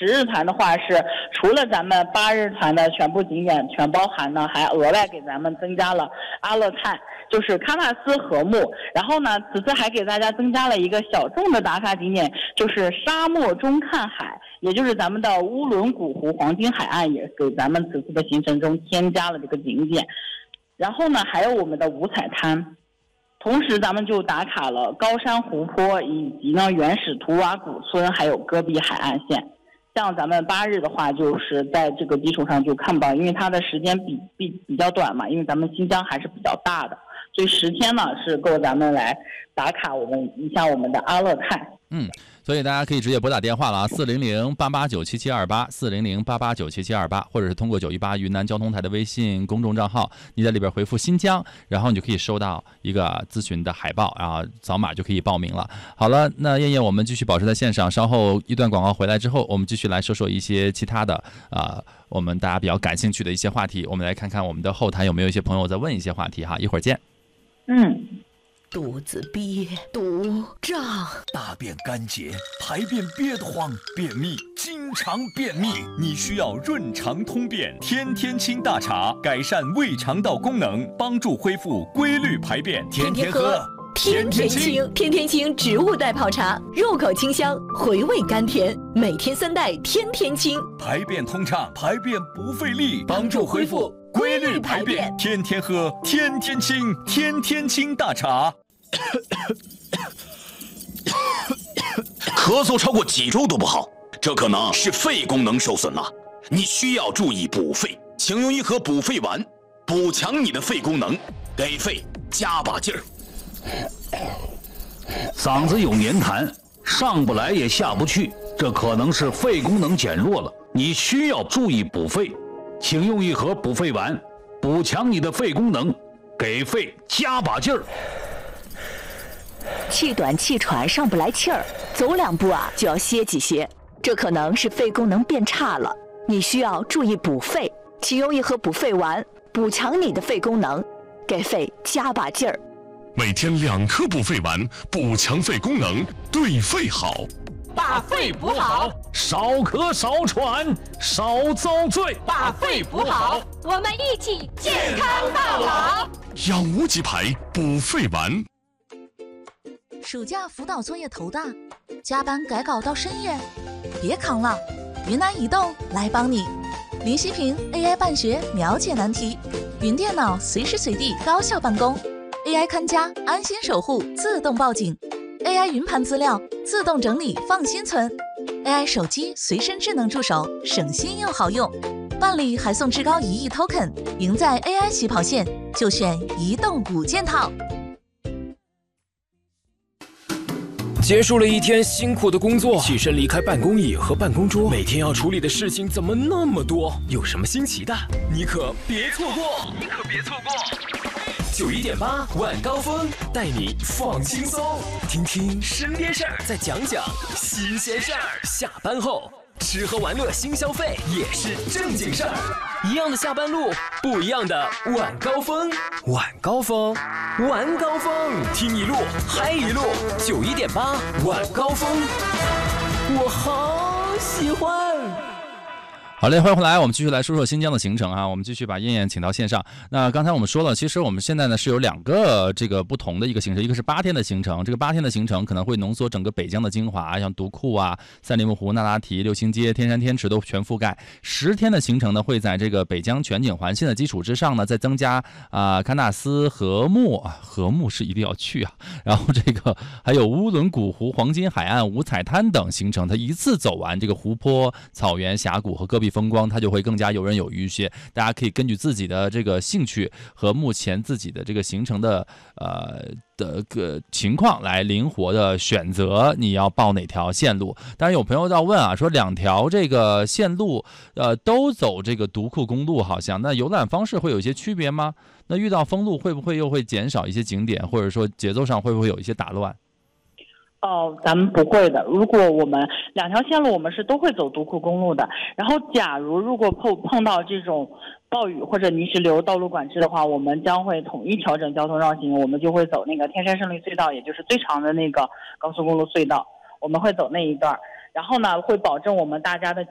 日团的话是除了咱们8日团的全部景点全包含呢，还额外给咱们增加了阿勒泰，就是喀纳斯禾木。然后呢，此次还给大家增加了一个小众的打卡景点，就是沙漠中看海，也就是咱们的乌伦古湖黄金海岸，也给咱们此次的行程中添加了这个景点。然后呢，还有我们的五彩滩。同时咱们就打卡了高山湖泊以及呢原始图瓦古村，还有戈壁海岸线。像咱们8日的话，就是在这个基础上就看不到，因为它的时间比较短嘛，因为咱们新疆还是比较大的，所以10天呢是够咱们来打卡一下我们的阿勒泰。 所以大家可以直接拨打电话了啊，400-889-7728，400-889-7728，或者是通过918云南交通台的微信公众账号，你在里边回复新疆，然后你就可以收到一个咨询的海报，然后扫码就可以报名了。好了，那燕燕，我们继续保持在线上，稍后一段广告回来之后，我们继续来说说一些其他的我们大家比较感兴趣的一些话题。我们来看看我们的后台有没有一些朋友在问一些话题哈，一会儿见。 肚子憋，肚胀， 大便干结，排便憋得慌，便秘，经常便秘，你需要润肠通便天天清大茶，改善胃肠道功能，帮助恢复规律排便，天天喝。 天天清，天天清植物代泡茶，入口清香，回味甘甜，每天3袋，天天清， 排便通畅，排便不费力，帮助恢复规律排便，天天喝，天天清，天天清大茶。 咳嗽超过几周都不好，这可能是肺功能受损了，你需要注意补肺，请用一盒补肺丸，补强你的肺功能，给肺加把劲儿。 嗓子有黏痰，上不来也下不去，这可能是肺功能减弱了，你需要注意补肺，请用一盒补肺丸，补强你的肺功能，给肺加把劲儿。 气短气喘上不来气儿，走2步就要歇几歇，这可能是肺功能变差了，你需要注意补肺，请用一盒补肺丸，补强你的肺功能，给肺加把劲儿。 每天2颗补肺丸，补强肺功能，对肺好。 把肺补好， 少咳少喘少遭罪， 把肺补好，我们一起健康到老。 养无极牌补肺丸。 暑假辅导作业头大，加班改稿到深夜，别扛了，云南移动来帮你。林息平 AI 办学秒解难题，云电脑随时随地高效办公， AI 看家安心守护自动报警， AI 云盘资料自动整理放心存， AI 手机随身智能助手省心又好用，办理还送至高1亿 token， 赢在 AI 起跑线就选移动5件套。 结束了一天辛苦的工作，起身离开办公椅和办公桌，每天要处理的事情怎么那么多？有什么新奇的，你可别错过！91.8晚高峰带你放轻松，听听身边事儿，再讲讲新鲜事儿。下班后吃喝玩乐新消费也是正经事儿，一样的下班路，不一样的晚高峰。晚高峰，晚高峰，听一路嗨一路。91.8晚高峰，我好喜欢。 好嘞，欢迎回来，我们继续来说说新疆的行程啊。我们继续把燕燕请到线上。那刚才我们说了，其实我们现在呢是有2个这个不同的一个行程，一个是8天的行程，这个8天的行程可能会浓缩整个北疆的精华，像独库啊、赛里木湖、那拉提、六星街、天山天池都全覆盖。10天的行程呢会在这个北疆全景环线的基础之上呢，再增加喀纳斯禾木，禾木是一定要去啊。然后这个还有乌伦古湖、黄金海岸、五彩滩等行程，它一次走完这个湖泊、草原、峡谷和戈壁风光，它就会更加游刃有余一些。大家可以根据自己的这个兴趣和目前自己的这个行程的情况来灵活的选择你要报哪条线路。当然有朋友要问啊，说2条这个线路都走这个独库公路，好像那游览方式会有一些区别吗？那遇到封路会不会又会减少一些景点，或者说节奏上会不会有一些打乱？ 咱们不会的。如果我们2条线路我们是都会走独库公路的，然后假如如果碰到这种暴雨或者泥石流道路管制的话，我们将会统一调整交通绕行，我们就会走那个天山胜利隧道，也就是最长的那个高速公路隧道，我们会走那一段，然后呢会保证我们大家的